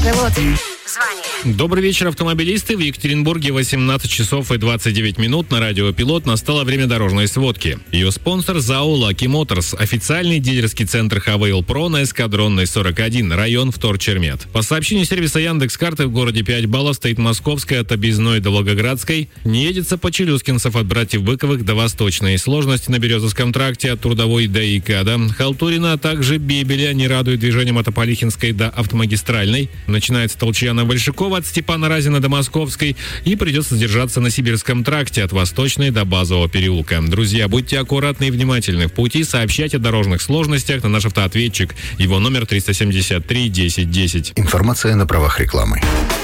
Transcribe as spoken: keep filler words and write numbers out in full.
Автопилот. Звони. Добрый вечер, автомобилисты. В Екатеринбурге восемнадцать часов и двадцать девять минут на радио «Пилот» настало время дорожной сводки. Ее спонсор ЗАО «Лаки Моторс», официальный дилерский центр «Хавейл Про» на Эскадронной сорок один, район Вторчермет. По сообщению сервиса Яндекс.Карты, в городе пять баллов стоит Московская от Объездной до Волгоградской. Не едется по Челюскинцев от Братьев Быковых до Восточной. Сложности на Березовском тракте от Трудовой до ИКАДа. Халтурина, а также Бебеля не радует движением от Аполихинской до Автомагистральной. Начинается Толчьяна Большакова от Степана Разина до Московской, и придется задержаться на Сибирском тракте от Восточной до Базового переулка. Друзья, будьте аккуратны и внимательны в пути, сообщайте о дорожных сложностях на наш автоответчик. Его номер триста семьдесят три десять десять. Информация на правах рекламы.